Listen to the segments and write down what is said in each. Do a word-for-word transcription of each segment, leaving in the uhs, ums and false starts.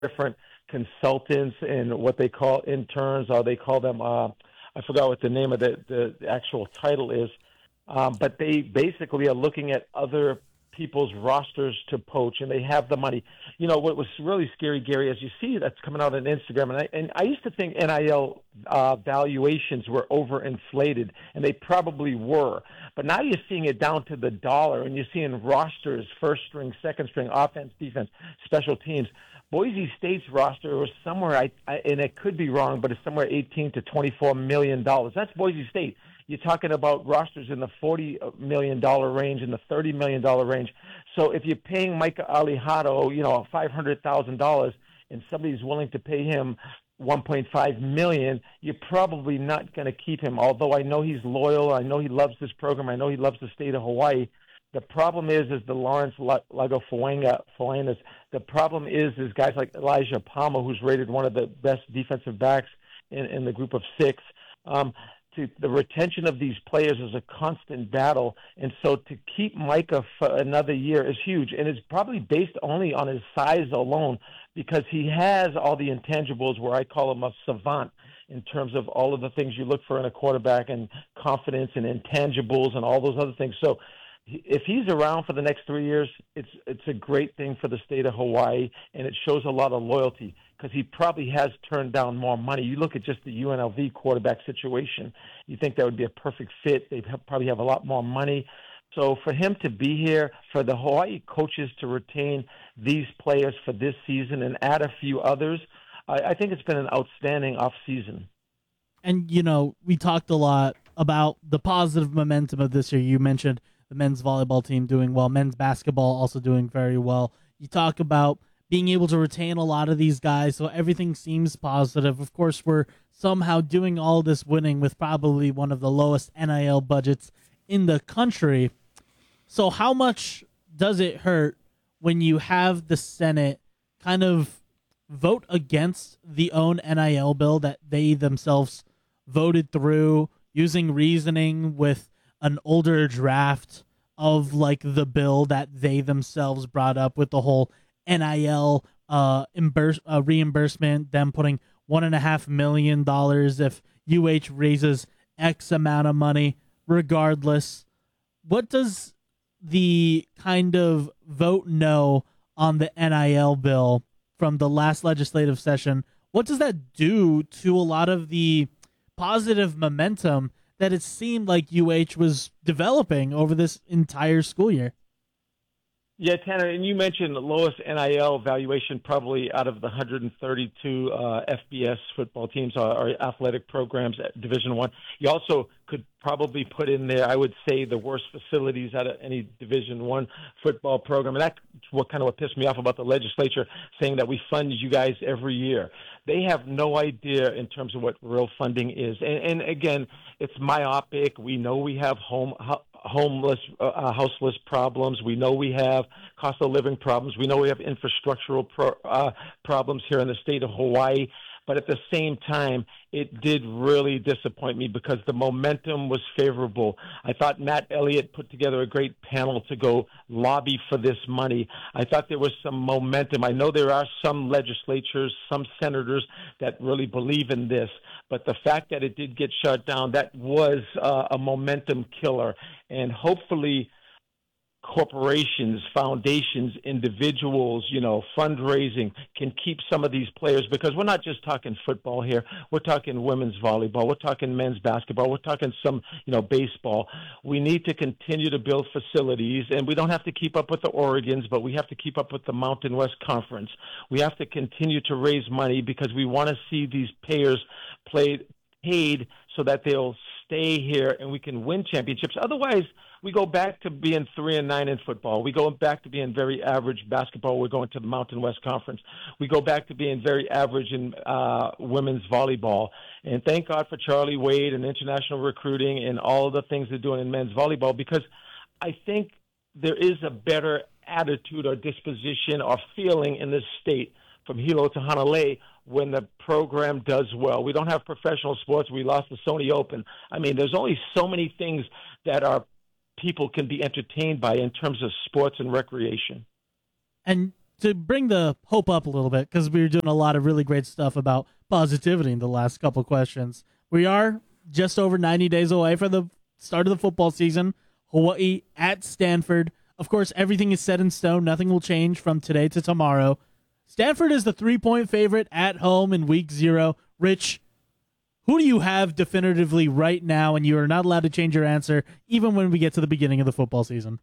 different consultants and what they call interns, or they call them, uh, I forgot what the name of the, the, the actual title is, um, but they basically are looking at other people's rosters to poach, and they have the money. You know, what was really scary, Gary, as you see that's coming out on Instagram, and I, and I used to think N I L uh, valuations were overinflated, and they probably were. But now you're seeing it down to the dollar, and you're seeing rosters, first string, second string, offense, defense, special teams. Boise State's roster was somewhere, I, I, and it could be wrong, but it's somewhere eighteen to twenty-four million dollars. That's Boise State. You're talking about rosters in the forty million dollars range, in the thirty million dollars range. So if you're paying Micah Alejado, you know, five hundred thousand dollars, and somebody's willing to pay him one point five million dollars, you're probably not going to keep him. Although I know he's loyal, I know he loves this program, I know he loves the state of Hawaii. The problem is, is the Lawrence Lago-Fuenas. The problem is, is guys like Elijah Palmer, who's rated one of the best defensive backs in, in the group of six. Um, to the retention of these players is a constant battle, and so to keep Micah for another year is huge, and it's probably based only on his size alone, because he has all the intangibles where I call him a savant in terms of all of the things you look for in a quarterback, and confidence and intangibles and all those other things. So if he's around for the next three years, it's it's a great thing for the state of Hawaii, and it shows a lot of loyalty, because he probably has turned down more money. You look at just the U N L V quarterback situation, you think that would be a perfect fit. They probably have a lot more money. So for him to be here, for the Hawaii coaches to retain these players for this season and add a few others, I, I think it's been an outstanding offseason. And, you know, we talked a lot about the positive momentum of this year. You mentioned the men's volleyball team doing well, men's basketball also doing very well. You talk about being able to retain a lot of these guys, so everything seems positive. Of course, we're somehow doing all this winning with probably one of the lowest N I L budgets in the country. So how much does it hurt when you have the Senate kind of vote against the own N I L bill that they themselves voted through, using reasoning with an older draft of like the bill that they themselves brought up with the whole N I L uh, imburs- uh, reimbursement, them putting one and a half million dollars if U H raises X amount of money, regardless. What does the kind of vote no on the N I L bill from the last legislative session, what does that do to a lot of the positive momentum that it seemed like U H was developing over this entire school year? Yeah, Tanner, and you mentioned the lowest N I L valuation probably out of the one hundred thirty-two uh, F B S football teams or, or athletic programs at Division One. You also could probably put in there, I would say, the worst facilities out of any Division One football program. And that's what kind of what pissed me off about the legislature, saying that we fund you guys every year. They have no idea in terms of what real funding is. And, and again, it's myopic. We know we have home homeless, uh, houseless problems. We know we have cost of living problems. We know we have infrastructural pro, uh, problems here in the state of Hawaii. But at the same time, it did really disappoint me because the momentum was favorable. I thought Matt Elliott put together a great panel to go lobby for this money. I thought there was some momentum. I know there are some legislatures, some senators that really believe in this, but the fact that it did get shut down, that was uh, a momentum killer. And hopefully corporations, foundations, individuals, you know, fundraising can keep some of these players, because we're not just talking football here. We're talking women's volleyball. We're talking men's basketball. We're talking some, you know, baseball. We need to continue to build facilities, and we don't have to keep up with the Oregons, but we have to keep up with the Mountain West Conference. We have to continue to raise money because we want to see these players played, paid so that they'll stay here and we can win championships. Otherwise, we go back to being three and nine in football. We go back to being very average basketball. We're going to the Mountain West Conference. We go back to being very average in uh, women's volleyball. And thank God for Charlie Wade and international recruiting and all of the things they're doing in men's volleyball, because I think there is a better attitude or disposition or feeling in this state from Hilo to Hanalei when the program does well. We don't have professional sports. We lost the Sony Open. I mean, there's only so many things that are people can be entertained by in terms of sports and recreation. And to bring the hope up a little bit, because we were doing a lot of really great stuff about positivity in the last couple questions. We are just over ninety days away from the start of the football season. Hawaii at Stanford. Of course, everything is set in stone. Nothing will change from today to tomorrow. Stanford is the three-point favorite at home in week zero. Rich, who do you have definitively right now, and you are not allowed to change your answer even when we get to the beginning of the football season?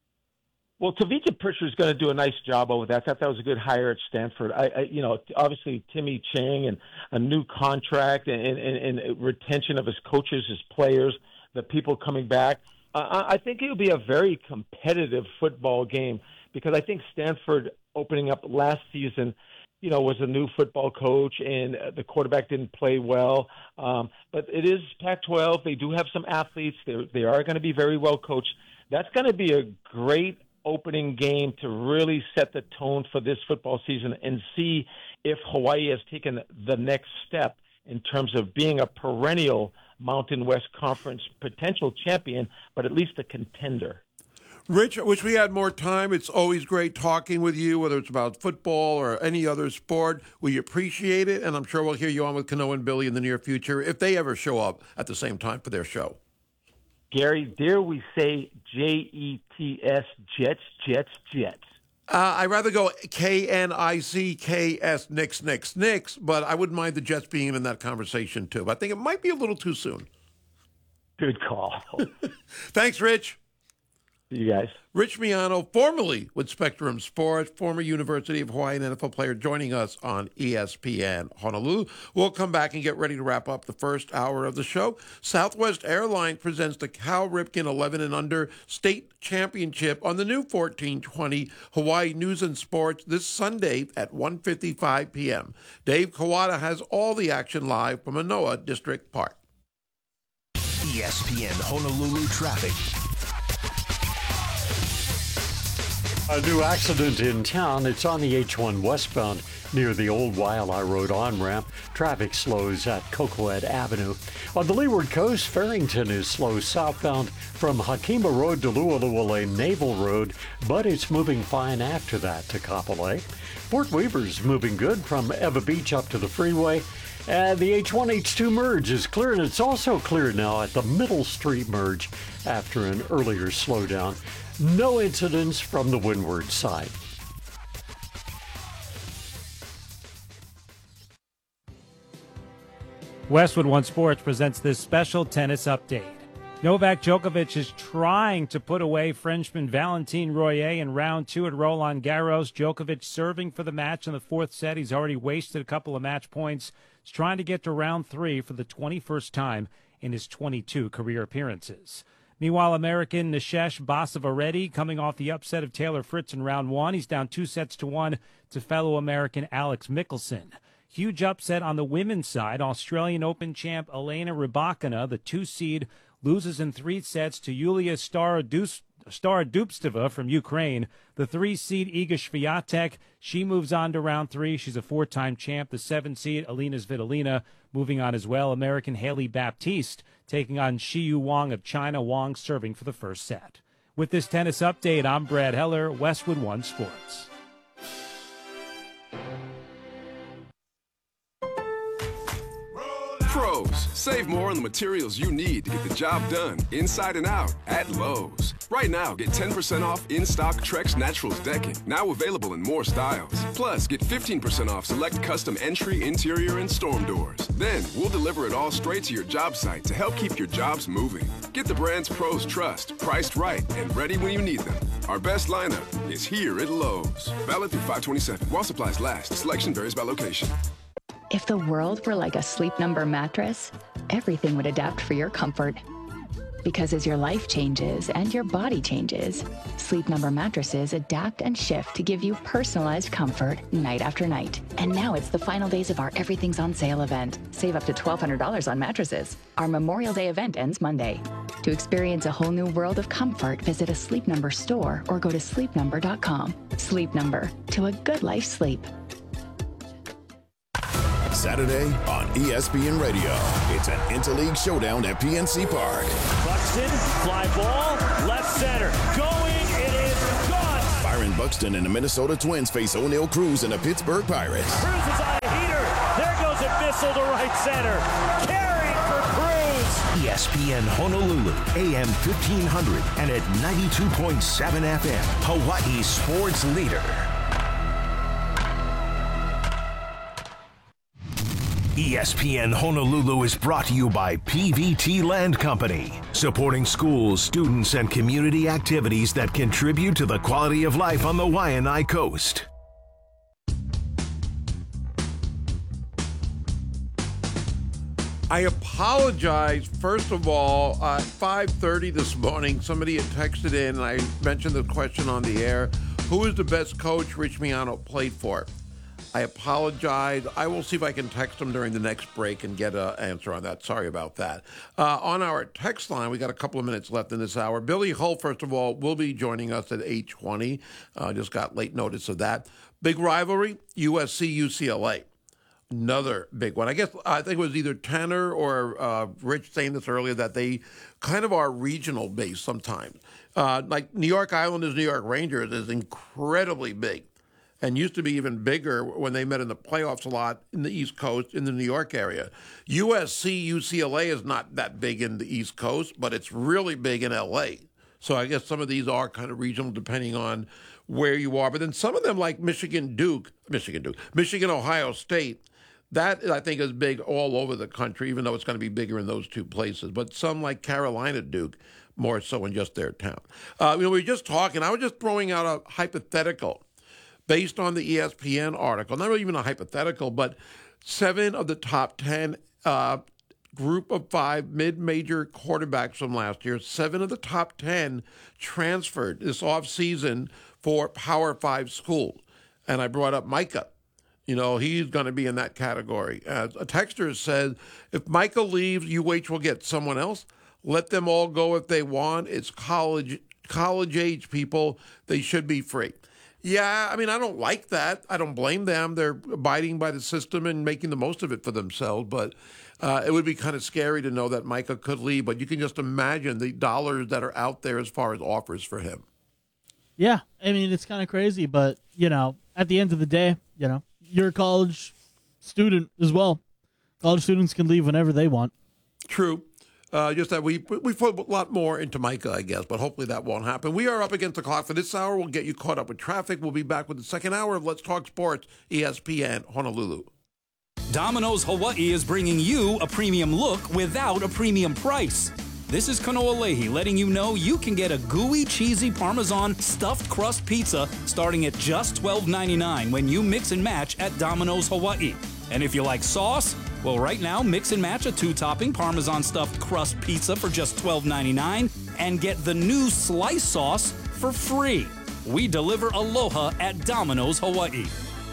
Well, Tavika Pritchard is going to do a nice job over there. I thought that was a good hire at Stanford. I, I you know, obviously Timmy Chang and a new contract and, and, and retention of his coaches, his players, the people coming back. Uh, I think it'll be a very competitive football game because I think Stanford opening up last season, you know, was a new football coach and the quarterback didn't play well. Um, but it is Pac twelve. They do have some athletes. They they are going to be very well coached. That's going to be a great opening game to really set the tone for this football season and see if Hawaii has taken the next step in terms of being a perennial Mountain West Conference potential champion, but at least a contender. Rich, I wish we had more time. It's always great talking with you, whether it's about football or any other sport. We appreciate it, and I'm sure we'll hear you on with Kano and Billy in the near future if they ever show up at the same time for their show. Gary, dare we say J E T S, Jets, Jets, Jets? Uh, I'd rather go K N I C K S, Knicks, Knicks, Knicks, but I wouldn't mind the Jets being in that conversation, too. I think it might be a little too soon. Good call. Thanks, Rich. See you guys. Rich Miano, formerly with Spectrum Sports, former University of Hawaii N F L player, joining us on E S P N Honolulu. We'll come back and get ready to wrap up the first hour of the show. Southwest Airlines presents the Cal Ripken eleven and Under State Championship on the new fourteen twenty Hawaii News and Sports this Sunday at one fifty-five p.m. Dave Kawada has all the action live from Manoa District Park. E S P N Honolulu traffic. A new accident in town. It's on the H one westbound near the old Waialae Road on-ramp. Traffic slows at Cocohead Avenue. On the Leeward Coast, Farrington is slow southbound from Hakima Road to Lualuale Naval Road, but it's moving fine after that to Kapolei. Fort Weaver's moving good from Eva Beach up to the freeway. And the H one H two merge is clear, and it's also clear now at the Middle Street merge after an earlier slowdown. No incidents from the windward side. Westwood One Sports presents this special tennis update. Novak Djokovic is trying to put away Frenchman Valentin Royer in round two at Roland Garros. Djokovic serving for the match in the fourth set. He's already wasted a couple of match points. He's trying to get to round three for the twenty-first time in his twenty-two career appearances. Meanwhile, American Nishesh Basavareddy coming off the upset of Taylor Fritz in round one. He's down two sets to one to fellow American Alex Mickelson. Huge upset on the women's side. Australian Open champ Elena Rybakina, the two-seed, loses in three sets to Yulia Starodubtseva from Ukraine. The three-seed Iga Swiatek, she moves on to round three. She's a four-time champ. The seven-seed Alina Svitolina moving on as well. American Haley Baptiste taking on Shiyu Wang of China. Wang serving for the first set. With this tennis update, I'm Brad Heller, Westwood One Sports. Pros, save more on the materials you need to get the job done inside and out at Lowe's. Right now, get ten percent off in-stock Trex Naturals decking, now available in more styles. Plus, get fifteen percent off select custom entry, interior, and storm doors. Then, we'll deliver it all straight to your job site to help keep your jobs moving. Get the brands pros trust, priced right, and ready when you need them. Our best lineup is here at Lowe's. Valid through five twenty-seven. While supplies last, selection varies by location. If the world were like a Sleep Number mattress, everything would adapt for your comfort. Because as your life changes and your body changes, Sleep Number mattresses adapt and shift to give you personalized comfort night after night. And now it's the final days of our Everything's on Sale event. Save up to twelve hundred dollars on mattresses. Our Memorial Day event ends Monday. To experience a whole new world of comfort, visit a Sleep Number store or go to sleep number dot com. Sleep Number, to a good life sleep. Saturday on E S P N Radio. It's an interleague showdown at P N C Park. Buxton, fly ball, left center. Going, it is gone. Byron Buxton and the Minnesota Twins face O'Neal Cruz and the Pittsburgh Pirates. Cruz is on a heater. There goes a missile to right center. Carried for Cruz. E S P N Honolulu, A M fifteen hundred and at ninety-two point seven F M, Hawaii sports leader. E S P N Honolulu is brought to you by P V T Land Company, supporting schools, students, and community activities that contribute to the quality of life on the Waianae Coast. I apologize, first of all, at uh, five thirty this morning, somebody had texted in, and I mentioned the question on the air, who is the best coach Rich Miano played for? I apologize. I will see if I can text him during the next break and get an answer on that. Sorry about that. Uh, on our text line, we got a couple of minutes left in this hour. Billy Hull, first of all, will be joining us at eight twenty. Uh, just got late notice of that. Big rivalry, U S C U C L A. Another big one. I guess I think it was either Tanner or uh, Rich saying this earlier that they kind of are regional based sometimes. Uh, like New York Islanders, New York Rangers is incredibly big and used to be even bigger when they met in the playoffs a lot in the East Coast, in the New York area. U S C, U C L A is not that big in the East Coast, but it's really big in L A. So I guess some of these are kind of regional depending on where you are. But then some of them like Michigan Duke, Michigan Duke, Michigan Ohio State, that, I think, is big all over the country, even though it's going to be bigger in those two places. But some, like Carolina Duke, more so in just their town. Uh, you know, we were just talking. I was just throwing out a hypothetical based on the E S P N article. Not really even a hypothetical, but seven of the top ten uh, group of five mid-major quarterbacks from last year, seven of the top ten transferred this offseason for Power Five schools. And I brought up Micah. You know, he's going to be in that category. As a texter says, if Micah leaves, U H will get someone else. Let them all go if they want. It's college, college-age people. They should be free. Yeah, I mean, I don't like that. I don't blame them. They're abiding by the system and making the most of it for themselves. But uh, it would be kind of scary to know that Micah could leave. But you can just imagine the dollars that are out there as far as offers for him. Yeah, I mean, it's kind of crazy. But, you know, at the end of the day, you know, you're a college student as well. College students can leave whenever they want. True. Uh, just that we we put a lot more into Micah, I guess, but hopefully that won't happen. We are up against the clock for this hour. We'll get you caught up with traffic. We'll be back with the second hour of Let's Talk Sports, E S P N Honolulu. Domino's Hawaii is bringing you a premium look without a premium price. This is Kanoa Leahy letting you know you can get a gooey, cheesy Parmesan stuffed crust pizza starting at just twelve ninety-nine when you mix and match at Domino's Hawaii. And if you like sauce, well, right now, mix and match a two-topping Parmesan stuffed crust pizza for just twelve ninety-nine and get the new slice sauce for free. We deliver aloha at Domino's Hawaii.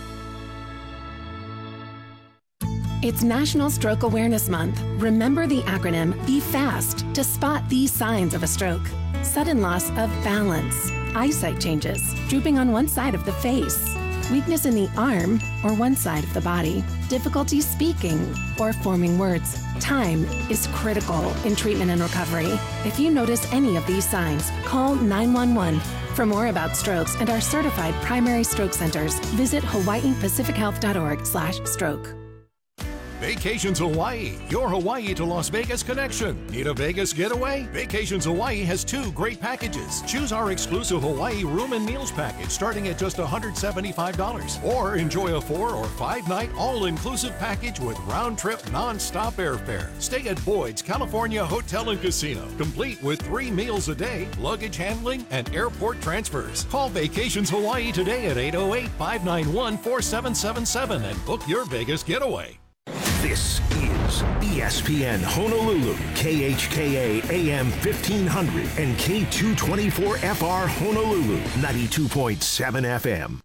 It's National Stroke Awareness Month. Remember the acronym BE FAST to spot these signs of a stroke. Sudden loss of balance, eyesight changes, drooping on one side of the face, weakness in the arm or one side of the body, difficulty speaking or forming words. Time is critical in treatment and recovery. If you notice any of these signs, call nine one one. For more about strokes and our certified primary stroke centers, visit hawaii pacific health dot org slash stroke. Vacations Hawaii, your Hawaii to Las Vegas connection. Need a Vegas getaway? Vacations Hawaii has two great packages. Choose our exclusive Hawaii room and meals package starting at just one hundred seventy-five dollars. Or enjoy a four or five night all-inclusive package with round-trip non-stop airfare. Stay at Boyd's California Hotel and Casino, complete with three meals a day, luggage handling, and airport transfers. Call Vacations Hawaii today at eight oh eight, five nine one, four seven seven seven and book your Vegas getaway. This is E S P N Honolulu, K H K A A M fifteen hundred and K two twenty-four F R Honolulu, ninety-two point seven F M.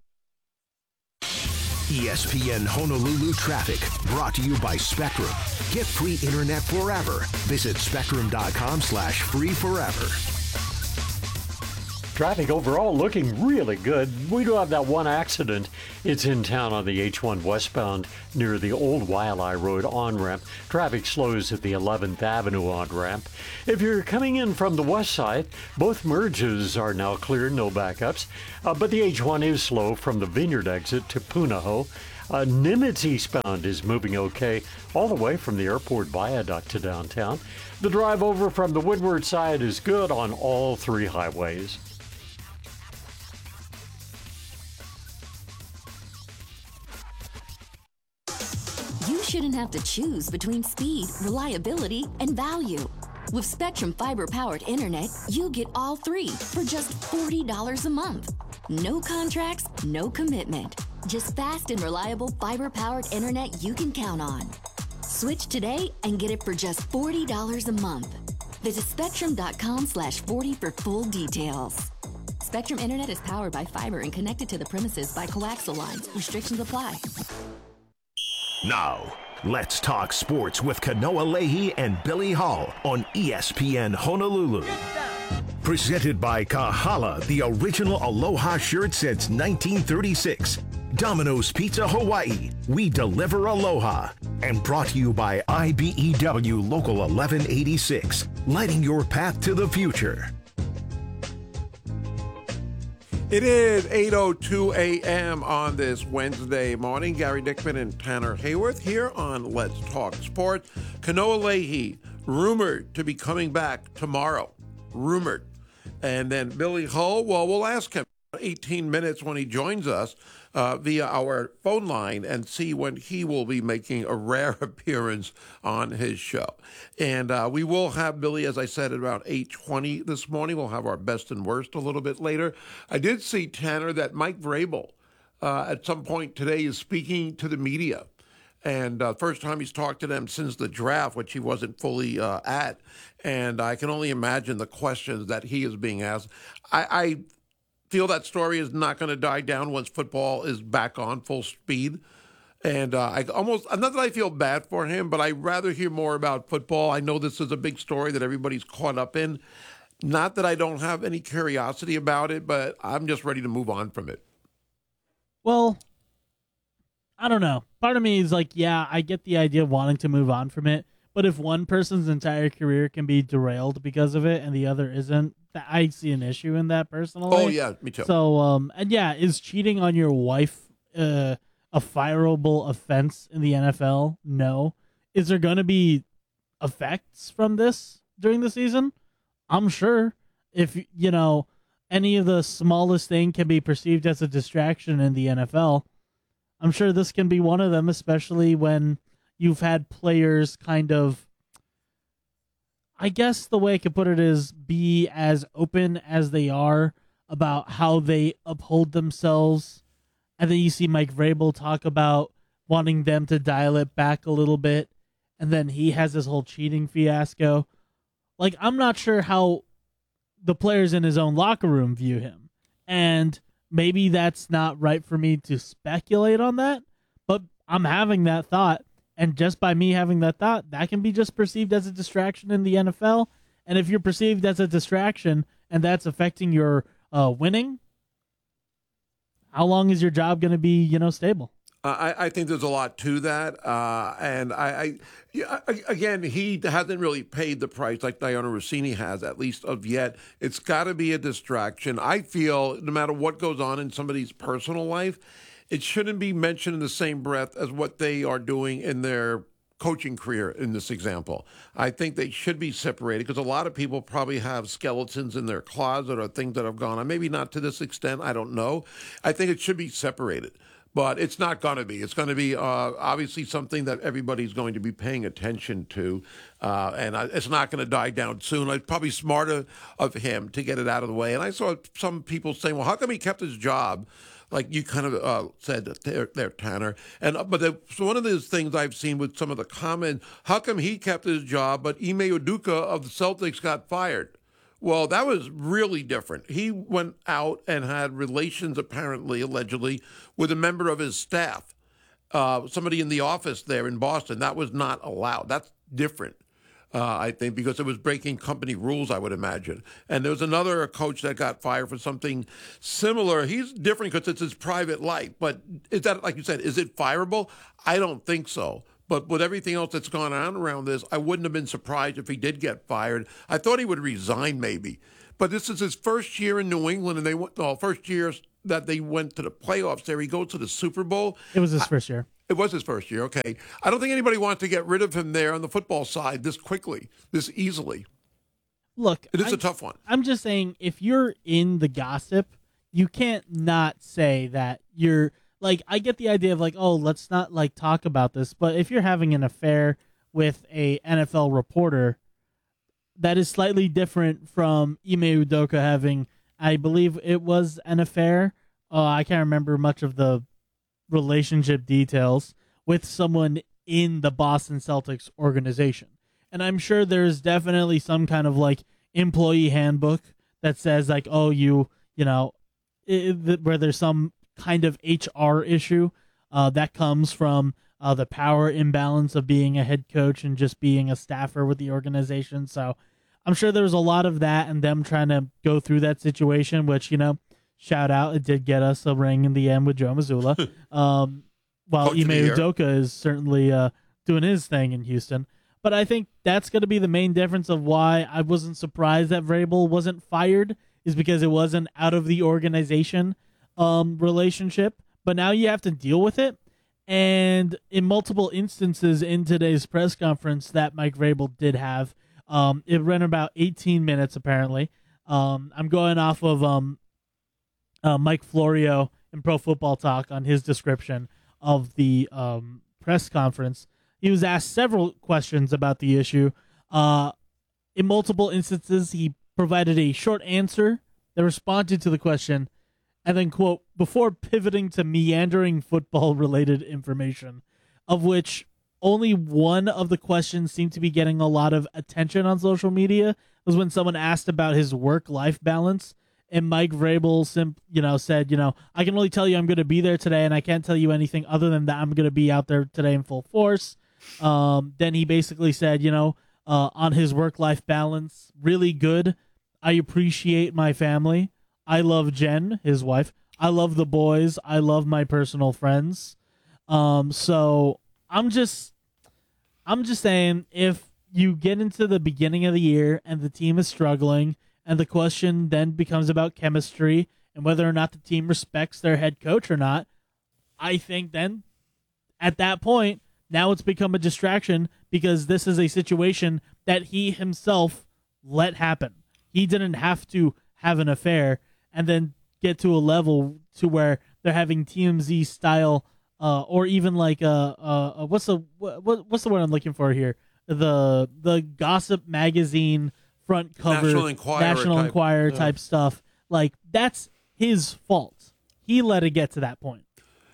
E S P N Honolulu traffic brought to you by Spectrum. Get free internet forever. Visit spectrum dot com slash free forever. Traffic overall looking really good. We do have that one accident. It's in town on the H one westbound near the old Waialae Road on-ramp. Traffic slows at the eleventh Avenue on-ramp. If you're coming in from the west side, both merges are now clear, no backups. Uh, but the H one is slow from the Vineyard exit to Punahou. Uh, Nimitz eastbound is moving okay all the way from the airport viaduct to downtown. The drive over from the Woodward side is good on all three highways. You shouldn't have to choose between speed, reliability, and value. With Spectrum fiber-powered internet, you get all three for just forty dollars a month. No contracts, no commitment. Just fast and reliable fiber-powered internet you can count on. Switch today and get it for just forty dollars a month. Visit spectrum.com slash 40 for full details. Spectrum Internet is powered by fiber and connected to the premises by coaxial lines. Restrictions apply. Now, let's talk sports with Kanoa Leahy and Billy Hall on E S P N Honolulu. Presented by Kahala, the original Aloha shirt since nineteen thirty-six. Domino's Pizza Hawaii, we deliver aloha. And brought to you by I B E W Local eleven eighty-six, lighting your path to the future. It is eight oh two a.m. on this Wednesday morning. Gary Dickman and Tanner Hayworth here on Let's Talk Sports. Kanoa Leahy, rumored to be coming back tomorrow. Rumored. And then Billy Hull, well, we'll ask him eighteen minutes when he joins us uh, via our phone line and see when he will be making a rare appearance on his show. And uh, we will have Billy, as I said, at around eight twenty this morning. We'll have our best and worst a little bit later. I did see, Tanner, that Mike Vrabel uh, at some point today is speaking to the media. And uh, first time he's talked to them since the draft, which he wasn't fully uh, at. And I can only imagine the questions that he is being asked. I, I feel that story is not going to die down once football is back on full speed. And uh, I almost, not that I feel bad for him, but I'd rather hear more about football. I know this is a big story that everybody's caught up in. Not that I don't have any curiosity about it, but I'm just ready to move on from it. Well, I don't know. Part of me is like, yeah, I get the idea of wanting to move on from it. But if one person's entire career can be derailed because of it and the other isn't, I see an issue in that personally. Oh, yeah, me too. So, um, and yeah, is cheating on your wife uh, a fireable offense in the N F L? No. Is there going to be effects from this during the season? I'm sure. If, you know, any of the smallest thing can be perceived as a distraction in the N F L, I'm sure this can be one of them, especially when you've had players kind of, I guess the way I could put it is, be as open as they are about how they uphold themselves. And then you see Mike Vrabel talk about wanting them to dial it back a little bit. And then he has this whole cheating fiasco. Like, I'm not sure how the players in his own locker room view him. And maybe that's not right for me to speculate on that, but I'm having that thought. And just by me having that thought, that can be just perceived as a distraction in the N F L. And if you're perceived as a distraction and that's affecting your uh, winning, how long is your job going to be, you know, stable? Uh, I, I think there's a lot to that. Uh, and I, I, yeah, I, again, he hasn't really paid the price like Diana Rossini has, at least of yet. It's got to be a distraction. I feel no matter what goes on in somebody's personal life, it shouldn't be mentioned in the same breath as what they are doing in their coaching career in this example. I think they should be separated because a lot of people probably have skeletons in their closet or things that have gone on. Maybe not to this extent. I don't know. I think it should be separated. But it's not going to be. It's going to be uh, obviously something that everybody's going to be paying attention to, uh, and I, it's not going to die down soon. It's probably smarter of him to get it out of the way. And I saw some people saying, well, how come he kept his job? Like you kind of uh, said there, there, Tanner. And But the, so one of those things I've seen with some of the comments, how come he kept his job, but Ime Udoka of the Celtics got fired? Well, that was really different. He went out and had relations, apparently, allegedly, with a member of his staff, uh, somebody in the office there in Boston. That was not allowed. That's different. Uh, I think because it was breaking company rules, I would imagine. And there was another coach that got fired for something similar. He's different because it's his private life. But is that, like you said, is it fireable? I don't think so. But with everything else that's gone on around this, I wouldn't have been surprised if he did get fired. I thought he would resign maybe. But this is his first year in New England, and they went, no, first year that they went to the playoffs there. He goes to the Super Bowl. It was his I, first year. It was his first year, okay. I don't think anybody wants to get rid of him there on the football side this quickly, this easily. Look, it is I'm, a tough one. I'm just saying, if you're in the gossip, you can't not say that you're, like, I get the idea of, like, oh, let's not, like, talk about this, but if you're having an affair with a N F L reporter, that is slightly different from Ime Udoka having, I believe it was an affair, uh, I can't remember much of the relationship details, with someone in the Boston Celtics organization. And I'm sure there's definitely some kind of like employee handbook that says like, oh, you, you know, it, where there's some kind of H R issue uh, that comes from uh, the power imbalance of being a head coach and just being a staffer with the organization. So I'm sure there was a lot of that and them trying to go through that situation, which, you know, shout out, it did get us a ring in the end with Joe Mazzulla. Um, while Ime Udoka is certainly uh, doing his thing in Houston. But I think that's going to be the main difference of why I wasn't surprised that Vrabel wasn't fired, is because it wasn't out of the organization um, relationship. But now you have to deal with it. And in multiple instances in today's press conference that Mike Vrabel did have, um, it ran about eighteen minutes apparently. Um, I'm going off of um, uh, Mike Florio in Pro Football Talk on his description of the um, press conference. He was asked several questions about the issue. Uh, in multiple instances, he provided a short answer that responded to the question, and then, quote, before pivoting to meandering football-related information, of which only one of the questions seemed to be getting a lot of attention on social media, was when someone asked about his work-life balance. And Mike Vrabel, sim- you know, said, you know, I can only tell you I'm going to be there today, and I can't tell you anything other than that I'm going to be out there today in full force. Um, then he basically said, you know, uh, on his work-life balance, really good. I appreciate my family. I love Jen, his wife. I love the boys. I love my personal friends. Um, so I'm just, I'm just saying, if you get into the beginning of the year and the team is struggling, and the question then becomes about chemistry and whether or not the team respects their head coach or not, I think then at that point, now it's become a distraction because this is a situation that he himself let happen. He didn't have to have an affair and then get to a level to where they're having T M Z style uh, or even like a, a, a what's the what, what's the word I'm looking for here? The the gossip magazine front cover, National Enquirer National type, Enquirer yeah. type stuff. Like, that's his fault. He let it get to that point.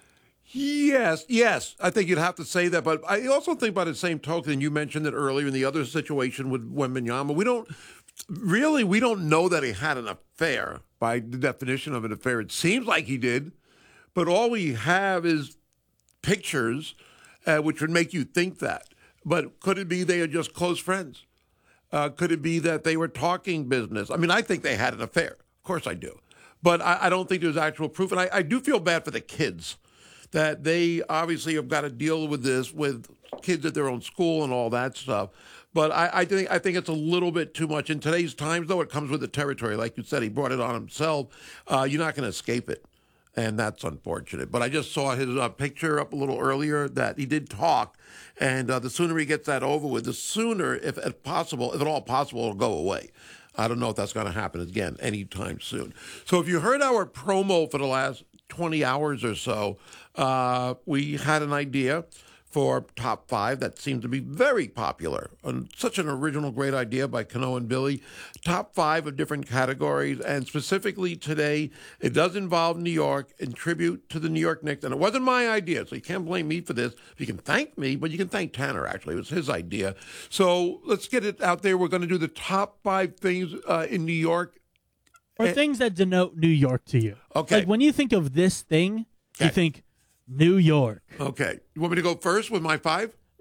Yes, yes. I think you'd have to say that. But I also think by the same token, you mentioned it earlier in the other situation with Wembanyama, we don't, really, we don't know that he had an affair by the definition of an affair. It seems like he did. But all we have is pictures, uh, which would make you think that. But could it be they are just close friends? Uh, could it be that they were talking business? I mean, I think they had an affair. Of course I do. But I, I don't think there's actual proof. And I, I do feel bad for the kids, that they obviously have got to deal with this with kids at their own school and all that stuff. But I, I think I think it's a little bit too much. In today's times, though, it comes with the territory. Like you said, he brought it on himself. Uh, you're not going to escape it. And that's unfortunate. But I just saw his uh, picture up a little earlier that he did talk. And uh, the sooner he gets that over with, the sooner, if, if possible, if at all possible, it'll go away. I don't know if that's going to happen again anytime soon. So if you heard our promo for the last twenty hours or so, uh, we had an idea for top five that seemed to be very popular. And such an original, great idea by Kano and Billy. Top five of different categories. And specifically today, it does involve New York in tribute to the New York Knicks. And it wasn't my idea, so you can't blame me for this. You can thank me, but you can thank Tanner, actually. It was his idea. So let's get it out there. We're going to do the top five things uh, in New York. Or and, things that denote New York to you. Okay. Like when you think of this thing, okay. you think New York. Okay. You want me to go first with my five?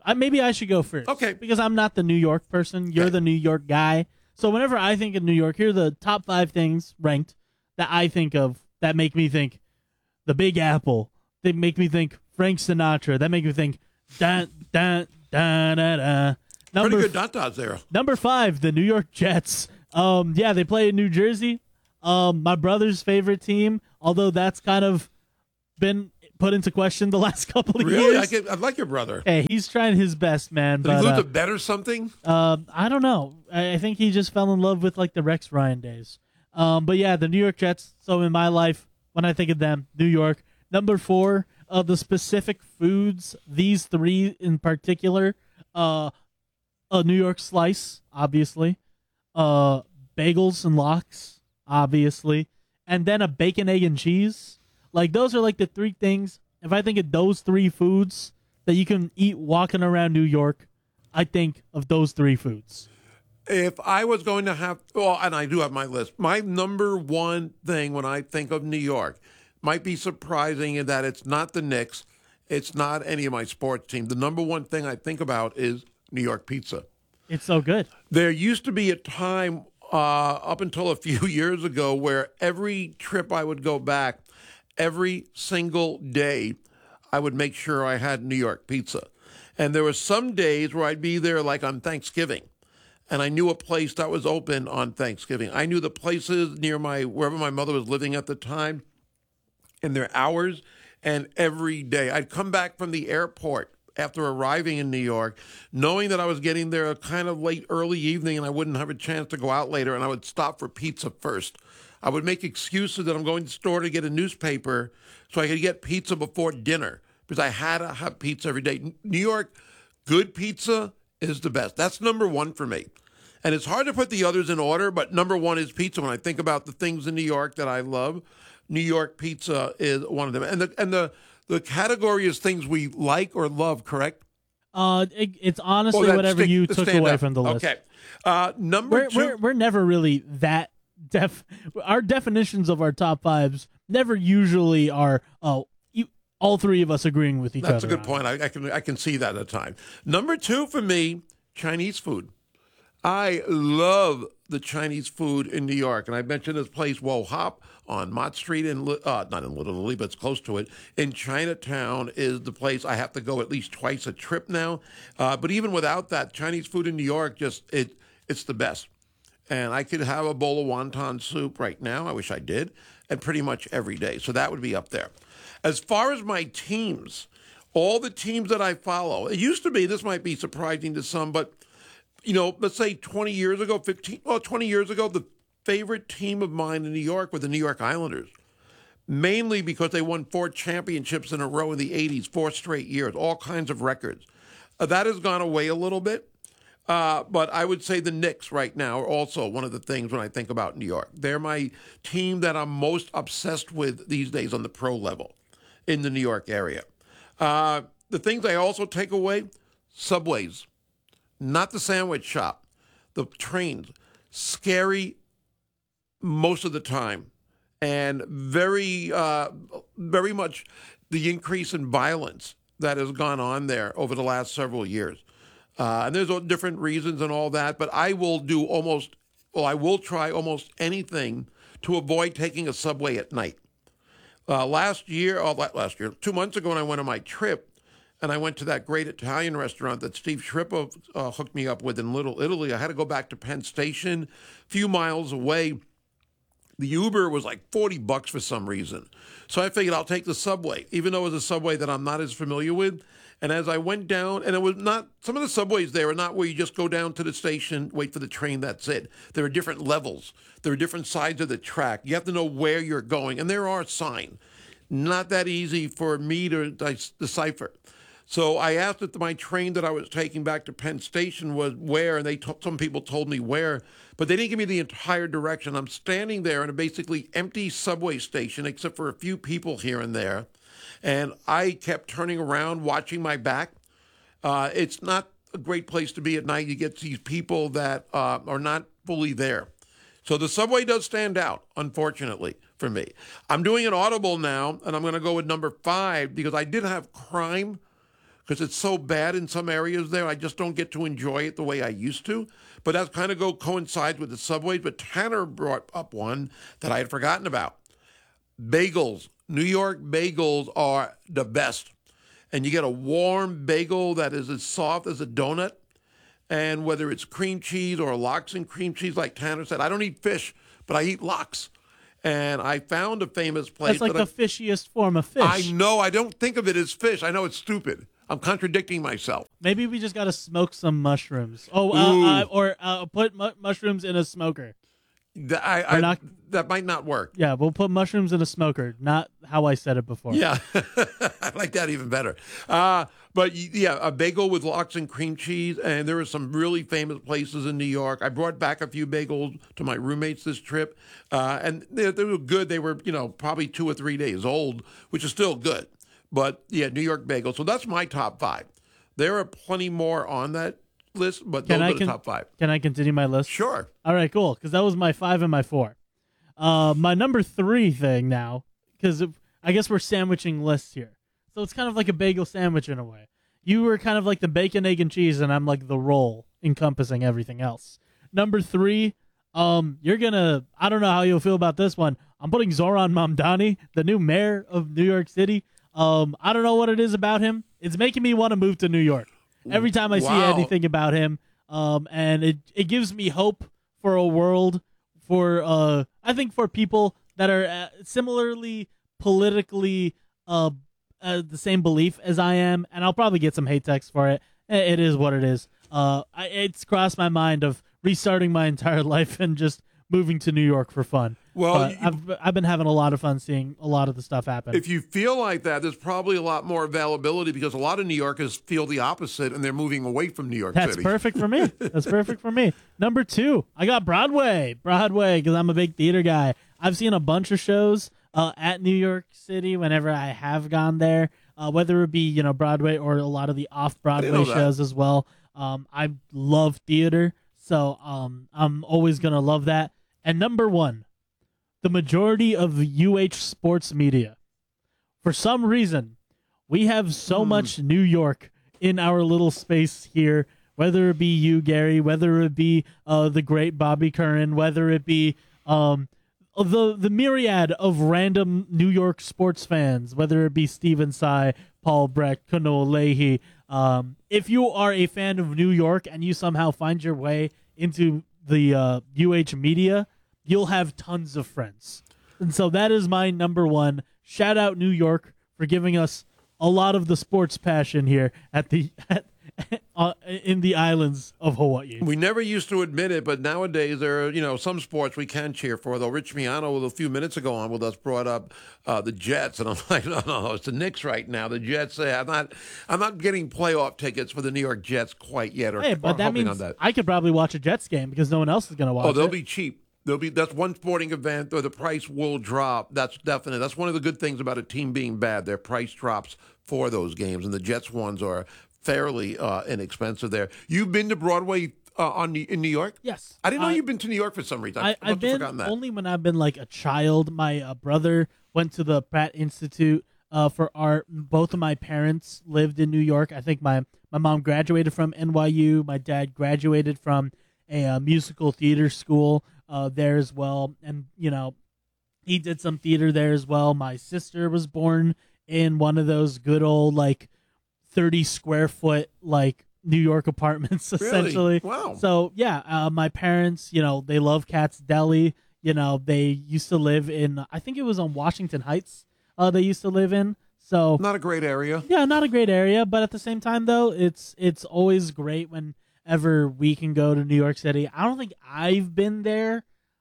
I, maybe I should go first. Okay. Because I'm not the New York person. You're Okay. the New York guy. So whenever I think of New York, here are the top five things ranked that I think of that make me think the Big Apple. They make me think Frank Sinatra. That make me think da da da da da. Number, Pretty good dot dots there. Number five, the New York Jets. Um, yeah, they play in New Jersey. Um, my brother's favorite team, although that's kind of been put into question the last couple of Really? years. I, can, I like your brother. Hey, he's trying his best, man. Did but, he lose uh, a bet or something? uh, I don't know. I, I think he just fell in love with like the Rex Ryan days. Um, but yeah, the New York Jets. So in my life, when I think of them, New York. Number four, of the specific foods, these three in particular, uh, a New York slice, obviously, uh, bagels and lox, obviously, and then a bacon, egg, and cheese. Like, those are like the three things. If I think of those three foods that you can eat walking around New York, I think of those three foods. If I was going to have, well, and I do have my list, my number one thing when I think of New York might be surprising in that it's not the Knicks, it's not any of my sports team. The number one thing I think about is New York pizza. It's so good. There used to be a time uh, up until a few years ago where every trip I would go back, every single day, I would make sure I had New York pizza. And there were some days where I'd be there like on Thanksgiving, and I knew a place that was open on Thanksgiving. I knew the places near my wherever my mother was living at the time and their hours, and every day. I'd come back from the airport after arriving in New York, knowing that I was getting there a kind of late, early evening, and I wouldn't have a chance to go out later, and I would stop for pizza first. I would make excuses that I'm going to the store to get a newspaper so I could get pizza before dinner, because I had to have pizza every day. New York, good pizza is the best. That's number one for me. And it's hard to put the others in order, but number one is pizza. When I think about the things in New York that I love, New York pizza is one of them. And the and the, the category is things we like or love, correct? Uh, it, it's honestly Oh, that whatever stick- you the took stand away up. from the list. Okay. Uh, number We're, two. we're, we're never really that def. Our definitions of our top fives never usually are, oh, you, all three of us agreeing with each That's other. a good point. I, I can I can see that at a time. Number two for me, Chinese food. I love the Chinese food in New York, and I mentioned this place, Wo Hop, on Mott Street in Li- uh, not in Little Italy, but it's close to it. In Chinatown is the place I have to go at least twice a trip now. Uh, but even without that, Chinese food in New York just it it's the best. And I could have a bowl of wonton soup right now. I wish I did, and pretty much every day. So that would be up there. As far as my teams, all the teams that I follow, it used to be, this might be surprising to some, but, you know, let's say twenty years ago, fifteen, well, twenty years ago, the favorite team of mine in New York were the New York Islanders, mainly because they won four championships in a row in the eighties, four straight years, all kinds of records. Uh, that has gone away a little bit. Uh, but I would say the Knicks right now are also one of the things when I think about New York. They're my team that I'm most obsessed with these days on the pro level in the New York area. Uh, the things I also take away, subways, not the sandwich shop, the trains, scary most of the time, and very, uh, very much the increase in violence that has gone on there over the last several years. Uh, and there's all different reasons and all that, but I will do almost, well, I will try almost anything to avoid taking a subway at night. Uh, last year, oh, last year, two months ago when I went on my trip, and I went to that great Italian restaurant that Steve Shrippo uh, hooked me up with in Little Italy, I had to go back to Penn Station, a few miles away. The Uber was like forty bucks for some reason. So I figured I'll take the subway, even though it was a subway that I'm not as familiar with. And as I went down, and it was not, some of the subways there are not where you just go down to the station, wait for the train, that's it. There are different levels. There are different sides of the track. You have to know where you're going. And there are signs. Not that easy for me to decipher. So I asked if my train that I was taking back to Penn Station was where, and they t- some people told me where, but they didn't give me the entire direction. I'm standing there in a basically empty subway station, except for a few people here and there. And I kept turning around, watching my back. Uh, it's not a great place to be at night. You get these people that uh, are not fully there. So the subway does stand out, unfortunately, for me. I'm doing an audible now, and I'm going to go with number five because I did have crime because it's so bad in some areas there. I just don't get to enjoy it the way I used to. But that kind of go coincides with the Subways. But Tanner brought up one that I had forgotten about. Bagels. New York bagels are the best. And you get a warm bagel that is as soft as a donut. And whether it's cream cheese or lox and cream cheese, like Tanner said, I don't eat fish, but I eat lox. And I found a famous place. It's like the I, fishiest form of fish. I know. I don't think of it as fish. I know it's stupid. I'm contradicting myself. Maybe we just got to smoke some mushrooms. Oh, uh, uh, or uh, put mu- mushrooms in a smoker. That, I, I, not, that might not work. Yeah, we'll put mushrooms in a smoker. Not how I said it before. Yeah, I like that even better. Uh, but yeah, a bagel with lox and cream cheese, and there are some really famous places in New York. I brought back a few bagels to my roommates this trip, uh, and they, they were good. They were, you know, probably two or three days old, which is still good. But yeah, New York bagels. So that's my top five. There are plenty more on that list, but can those I are the con- top five. Can I continue my list? Sure. All right, cool. Because that was my five and my four. Uh, my number three thing now, because I guess we're sandwiching lists here. So it's kind of like a bagel sandwich in a way. You were kind of like the bacon, egg, and cheese, and I'm like the roll encompassing everything else. Number three, um, you're going to, I don't know how you'll feel about this one. I'm putting Zoran Mamdani, the new mayor of New York City. Um, I don't know what it is about him. It's making me want to move to New York. Every time I Wow. see anything about him, um, and it, it gives me hope for a world for, uh, I think for people that are uh, similarly politically uh, uh, the same belief as I am, and I'll probably get some hate text for it. It is what it is. Uh, I, it's crossed my mind of restarting my entire life and just moving to New York for fun. Well, But you- I've I've been having a lot of fun seeing a lot of the stuff happen. If you feel like that, there's probably a lot more availability because a lot of New Yorkers feel the opposite and they're moving away from New York That's City. perfect for me. That's perfect for me. Number two, I got Broadway. Broadway, because I'm a big theater guy. I've seen a bunch of shows uh, at New York City whenever I have gone there, uh, whether it be you know Broadway or a lot of the off-Broadway know that. shows as well. Um, I love theater, so um, I'm always going to love that. And number one, the majority of the U H sports media. For some reason, we have so Hmm. much New York in our little space here, whether it be you, Gary, whether it be uh, the great Bobby Curran, whether it be um, the the myriad of random New York sports fans, whether it be Steven Tsai, Paul Breck, Kanoa Leahy. Um, if you are a fan of New York and you somehow find your way into the uh, U H media, you'll have tons of friends. And so that is my number one. Shout out New York for giving us a lot of the sports passion here at the at, uh, in the islands of Hawaii. We never used to admit it, but nowadays there are, you know, some sports we can cheer for. Though Rich Miano, a few minutes ago on with us, brought up uh, the Jets, and I'm like, no, no, it's the Knicks right now. The Jets. Uh, I'm not, I'm not getting playoff tickets for the New York Jets quite yet, or, Hey, or but that hoping means on that. I could probably watch a Jets game because no one else is going to watch Oh, they'll it. be cheap. They'll be that's one sporting event where the price will drop. That's definite. That's one of the good things about a team being bad. Their price drops for those games, and the Jets ones are fairly uh, inexpensive. There, you've been to Broadway uh, on in New York? Yes, I didn't know I- you've been to New York for some reason. I, I, I I've must have been forgotten that. only when I've been like a child. My uh, brother went to the Pratt Institute uh, for art. Both of my parents lived in New York. I think my, my mom graduated from N Y U. My dad graduated from a uh, musical theater school uh, there as well. And, you know, he did some theater there as well. My sister was born in one of those good old, like, thirty square foot, like, New York apartments, Really? essentially. Wow. So, yeah, uh, my parents, you know, they love Katz Deli. You know, they used to live in, I think it was on Washington Heights, uh, they used to live in. So Not a great area. yeah, not a great area, but at the same time, though, it's it's always great whenever we can go to New York City. I don't think I've been there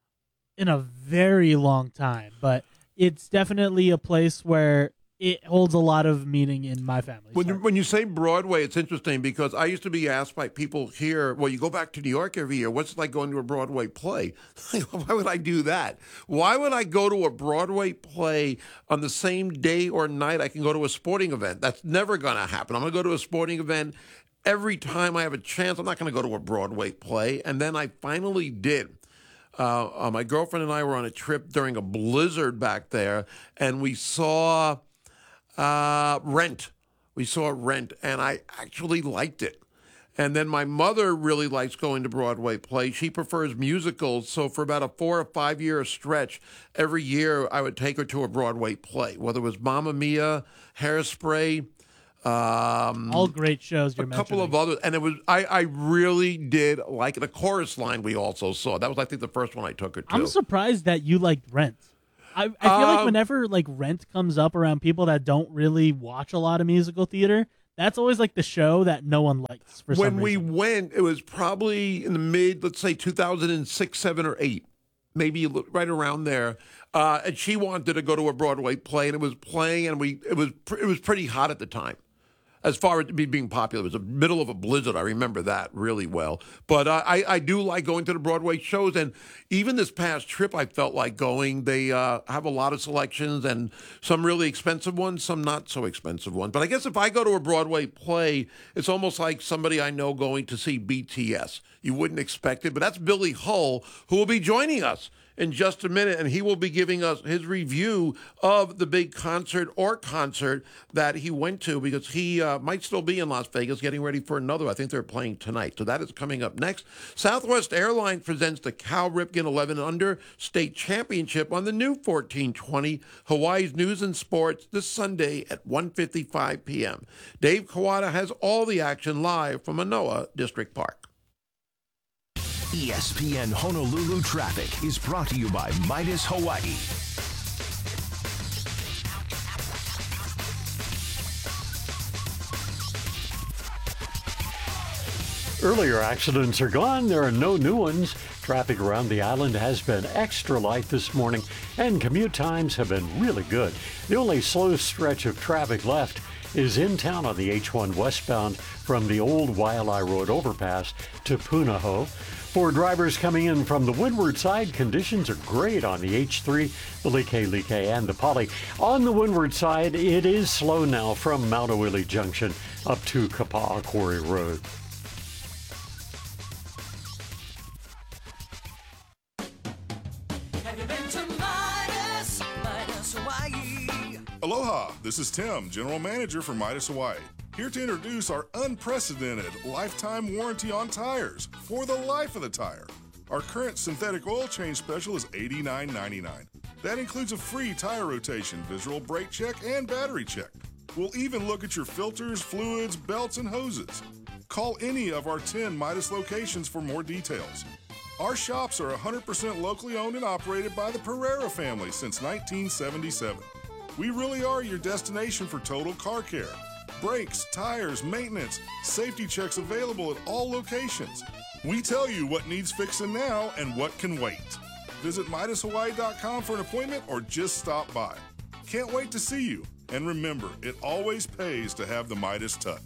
in a very long time, but it's definitely a place where it holds a lot of meaning in my family. When, you- when you say Broadway, it's interesting because I used to be asked by people here, well, you go back to New York every year. What's it like going to a Broadway play? Why would I do that? Why would I go to a Broadway play on the same day or night I can go to a sporting event? That's never going to happen. I'm going to go to a sporting event every time I have a chance. I'm not going to go to a Broadway play. And then I finally did. Uh, uh, my girlfriend and I were on a trip during a blizzard back there, and we saw uh, Rent We saw Rent, and I actually liked it. And then my mother really likes going to Broadway play. She prefers musicals. So for about a four or five year stretch, every year I would take her to a Broadway play, whether it was Mamma Mia, Hairspray, um, all great shows. You're a couple mentioning. of others. And it was I, I really did like it. The Chorus Line we also saw. That was, I think, the first one I took her to. I'm surprised that you liked Rent. I, I feel Um, like whenever like Rent comes up around people that don't really watch a lot of musical theater, that's always like the show that no one likes for when some we reason. went, it was probably in the mid, let's say two thousand six, seven, or eight, maybe right around there. Uh, and she wanted to go to a Broadway play, and it was playing, and we it was pr- it was pretty hot at the time. As far as it being popular, it was the middle of a blizzard. I remember that really well. But uh, I, I do like going to the Broadway shows. And even this past trip, I felt like going. They uh, have a lot of selections and some really expensive ones, some not so expensive ones. But I guess if I go to a Broadway play, it's almost like somebody I know going to see B T S. You wouldn't expect it. But that's Billy Hull, who will be joining us in just a minute, and he will be giving us his review of the big concert or concert that he went to, because he uh, might still be in Las Vegas getting ready for another. I think they're playing tonight, so that is coming up next. Southwest Airlines presents the Cal Ripken eleven Under State Championship on the new fourteen twenty Hawaii's News and Sports this Sunday at one fifty-five p.m. Dave Kawada has all the action live from Manoa District Park. E S P N Honolulu Traffic is brought to you by Midas Hawaii. Earlier accidents are gone. There are no new ones. Traffic around the island has been extra light this morning, and commute times have been really good. The only slow stretch of traffic left is in town on the H one westbound from the old Waialae Road overpass to Punahou. For drivers coming in from the windward side, conditions are great on the H three, the Like and the Poly. On the windward side, it is slow now from Maunawili Junction up to Kapa'a Quarry Road. Have you been to Midas, Midas Hawaii? Aloha, this is Tim, General Manager for Midas Hawaii. Here to introduce our unprecedented lifetime warranty on tires for the life of the tire. Our current synthetic oil change special is eighty-nine ninety-nine. That includes a free tire rotation, visual brake check, and battery check. We'll even look at your filters, fluids, belts, and hoses. Call any of our ten Midas locations for more details. Our shops are one hundred percent locally owned and operated by the Pereira family since nineteen seventy-seven. We really are your destination for total car care. Brakes, tires, maintenance, safety checks available at all locations. We tell you what needs fixing now and what can wait. Visit Midas Hawaii dot com for an appointment or just stop by. Can't wait to see you. And remember, it always pays to have the Midas touch.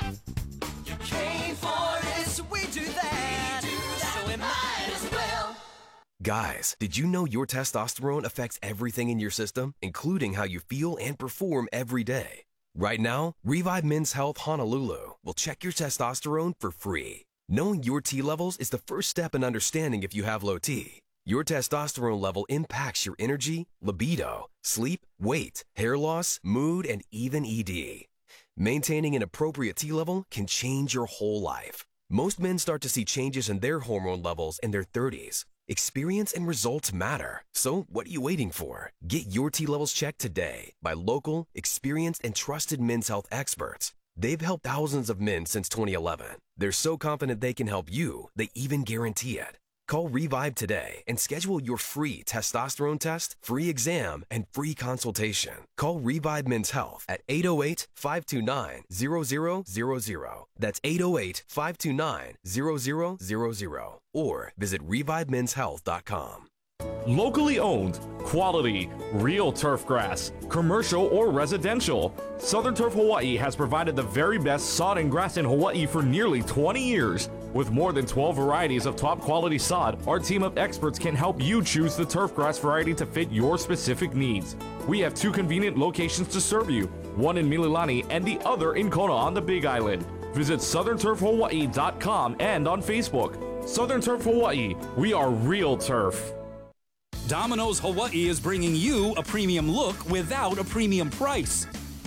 You came for this, we do that. We do that. So we might as well. Guys, did you know your testosterone affects everything in your system, including how you feel and perform every day? Right now, Revive Men's Health Honolulu will check your testosterone for free. Knowing your T levels is the first step in understanding if you have low T. Your testosterone level impacts your energy, libido, sleep, weight, hair loss, mood, and even E D. Maintaining an appropriate T level can change your whole life. Most men start to see changes in their hormone levels in their thirties. Experience and results matter. So what are you waiting for? Get your T levels checked today by local, experienced, and trusted men's health experts. They've helped thousands of men since twenty eleven. They're so confident they can help you, they even guarantee it. Call Revive today and schedule your free testosterone test, free exam, and free consultation. Call Revive Men's Health at eight oh eight, five two nine, zero zero zero zero. That's eight oh eight, five two nine, zero zero zero zero. Or visit revive men's health dot com. Locally owned, quality, real turf grass, commercial or residential. Southern Turf Hawaii has provided the very best sod and grass in Hawaii for nearly twenty years. With more than twelve varieties of top quality sod, our team of experts can help you choose the turf grass variety to fit your specific needs. We have two convenient locations to serve you, one in Mililani and the other in Kona on the Big Island. Visit southern turf hawaii dot com and on Facebook. Southern Turf Hawaii, we are real turf. Domino's Hawaii is bringing you a premium look without a premium price.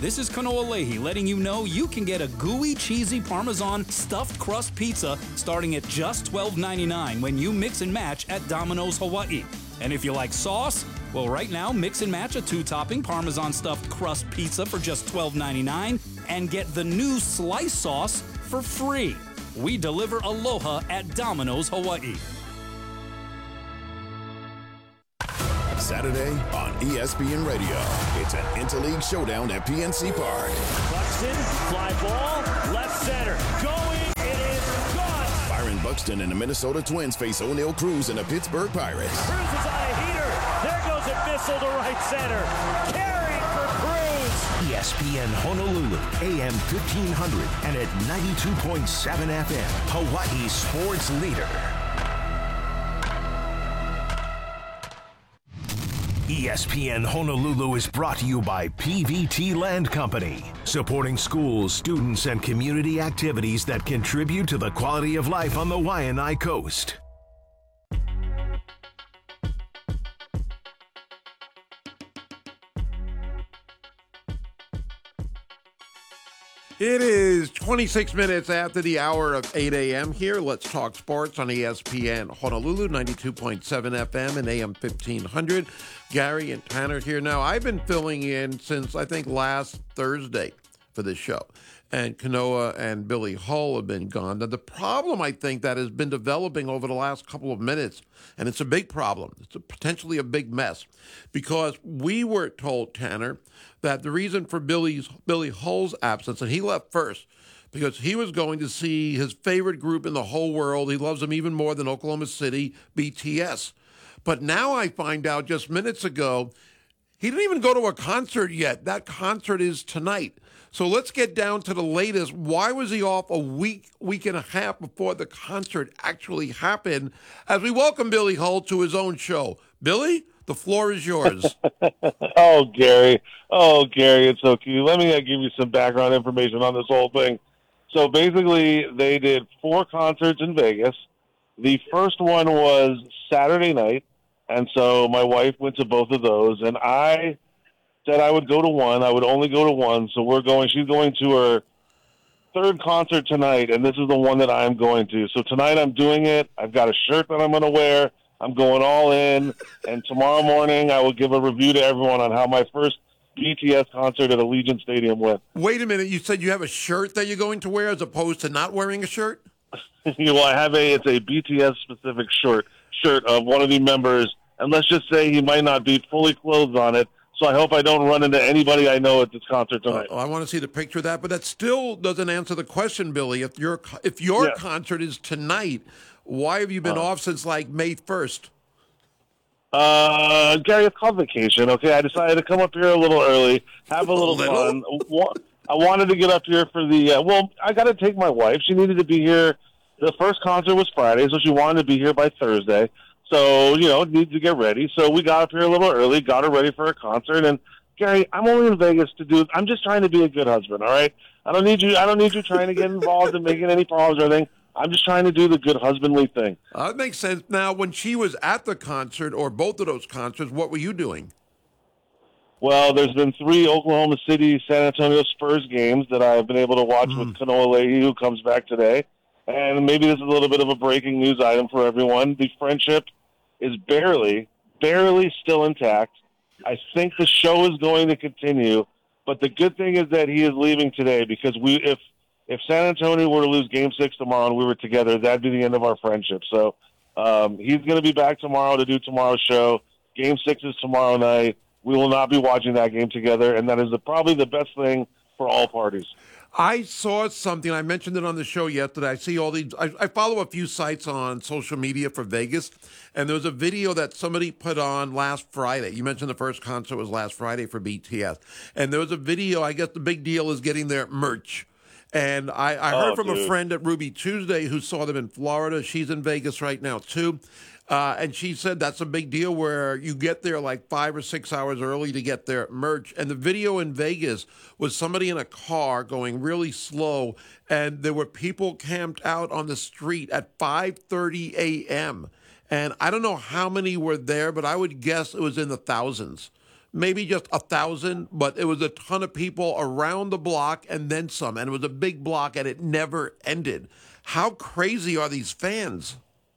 This is Kanoa Leahy letting you know you can get a gooey, cheesy Parmesan stuffed crust pizza starting at just twelve ninety-nine when you mix and match at Domino's Hawaii. And if you like sauce, well, right now, mix and match a two-topping Parmesan stuffed crust pizza for just twelve ninety-nine and get the new slice sauce for free. We deliver aloha at Domino's Hawaii. Saturday on E S P N Radio. It's an interleague showdown at P N C Park. Buxton, fly ball, left center, going, it is gone. Byron Buxton and the Minnesota Twins face O'Neal Cruz and the Pittsburgh Pirates. Cruz is on a heater. There goes a missile to right center. Carried for Cruz. E S P N Honolulu, A M fifteen hundred and at ninety-two point seven F M, Hawaii sports leader. E S P N Honolulu is brought to you by P V T Land Company, supporting schools, students, and community activities that contribute to the quality of life on the Waianae Coast. It is twenty-six minutes after the hour of eight a.m. here. Let's talk sports on E S P N Honolulu, ninety-two point seven F M and A M fifteen hundred. Gary and Tanner here. Now, I've been filling in since, I think, last Thursday for this show. And Kanoa and Billy Hull have been gone. Now, the problem, I think, that has been developing over the last couple of minutes, and it's a big problem. It's a, potentially a big mess, because we were told, Tanner, that the reason for Billy's Billy Hull's absence, and he left first, because he was going to see his favorite group in the whole world. He loves them even more than Oklahoma City, B T S. But now I find out just minutes ago, he didn't even go to a concert yet. That concert is tonight. So let's get down to the latest. Why was he off a week, week and a half before the concert actually happened? As we welcome Billy Hull to his own show. Billy, the floor is yours. Oh, Gary. Oh, Gary, it's so cute. Let me uh, give you some background information on this whole thing. So basically, they did four concerts in Vegas. The first one was Saturday night, and so my wife went to both of those, and I said I would go to one. I would only go to one, so we're going. She's going to her third concert tonight, and this is the one that I'm going to. So tonight I'm doing it. I've got a shirt that I'm going to wear. I'm going all in, and tomorrow morning I will give a review to everyone on how my first B T S concert at Allegiant Stadium went. Wait a minute. You said you have a shirt that you're going to wear as opposed to not wearing a shirt? Well, I have a, it's a B T S-specific shirt, shirt of one of the members, and let's just say he might not be fully clothed on it, so I hope I don't run into anybody I know at this concert tonight. Oh, I want to see the picture of that, but that still doesn't answer the question, Billy. If your if your Yeah. concert is tonight, why have you been Uh. off since like May first? Uh, Gary, it's called vacation, okay? I decided to come up here a little early, have a little, little? fun. Wa- I wanted to get up here for the, uh, well, I got to take my wife. She needed to be here. The first concert was Friday, so she wanted to be here by Thursday. So, you know, need to get ready. So we got up here a little early, got her ready for a concert. And, Gary, I'm only in Vegas to do, I'm just trying to be a good husband, all right? I don't need you, I don't need you trying to get involved in making any problems or anything. I'm just trying to do the good husbandly thing. Uh, that makes sense. Now, when she was at the concert, or both of those concerts, what were you doing? Well, there's been three Oklahoma City, San Antonio Spurs games that I've been able to watch Mm. with Kanoa Leahy, who comes back today. And maybe this is a little bit of a breaking news item for everyone. The friendship is barely, barely still intact. I think the show is going to continue, but the good thing is that he is leaving today, because we, if if San Antonio were to lose Game Six tomorrow and we were together, that'd be the end of our friendship. So um, he's going to be back tomorrow to do tomorrow's show. Game Six is tomorrow night. We will not be watching that game together, and that is the, probably the best thing for all parties. I saw something. I mentioned it on the show yesterday. I see all these. I, I follow a few sites on social media for Vegas, and there was a video that somebody put on last Friday. You mentioned the first concert was last Friday for B T S, and there was a video. I guess the big deal is getting their merch. And I, I heard Oh, from dude. a friend at Ruby Tuesday who saw them in Florida. She's in Vegas right now, too. Uh, and she said that's a big deal where you get there like five or six hours early to get their merch. And the video in Vegas was somebody in a car going really slow, and there were people camped out on the street at five thirty a.m. And I don't know how many were there, but I would guess it was in the thousands. maybe just a thousand, but it was a ton of people around the block and then some. And it was a big block, and it never ended. How crazy are these fans?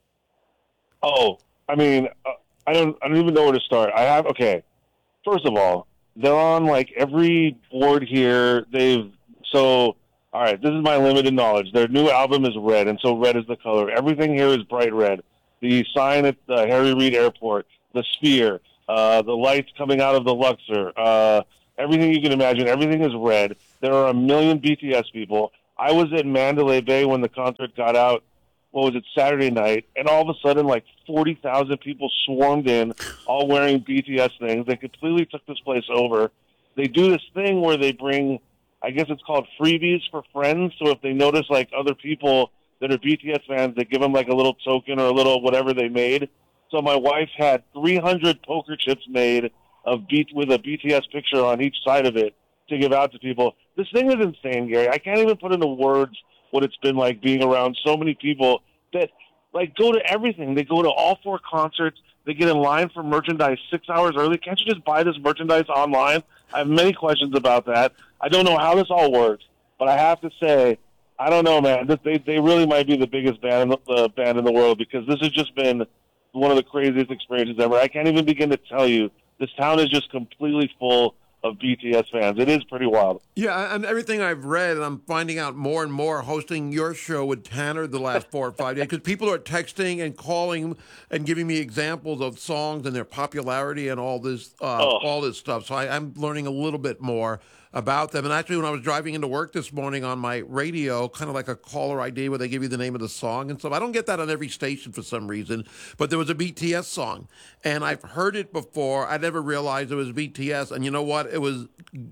Oh, I mean, uh, I don't, I don't even know where to start. I have, okay. First of all, they're on like every board here. They've so. All right, this is my limited knowledge. Their new album is red, and so red is the color. Everything here is bright red. The sign at the Harry Reid Airport, the Sphere, uh, the lights coming out of the Luxor, uh, everything you can imagine, everything is red. There are a million B T S people. I was at Mandalay Bay when the concert got out, what was it, Saturday night, and all of a sudden, like forty thousand people swarmed in, all wearing B T S things. They completely took this place over. They do this thing where they bring, I guess it's called freebies for friends. So if they notice like other people that are B T S fans, they give them like a little token or a little whatever they made. So my wife had three hundred poker chips made of beat with a B T S picture on each side of it to give out to people. This thing is insane, Gary. I can't even put into words what it's been like being around so many people that like go to everything. They go to all four concerts. They get in line for merchandise six hours early. Can't you just buy this merchandise online? I have many questions about that. I don't know how this all works, but I have to say, I don't know, man. This, they they really might be the biggest band in the uh, band in the world because this has just been one of the craziest experiences ever. I can't even begin to tell you. This town is just completely full of B T S fans. It is pretty wild. Yeah, and everything I've read, and I'm finding out more and more hosting your show with Tanner the last four or five days, because people are texting and calling and giving me examples of songs and their popularity and all this, uh, Oh. all this stuff. So I, I'm learning a little bit more about them. And actually, when I was driving into work this morning on my radio, kind of like a caller I D where they give you the name of the song and stuff. I don't get that on every station for some reason, but there was a B T S song, and I've heard it before. I never realized it was B T S, and you know what? It was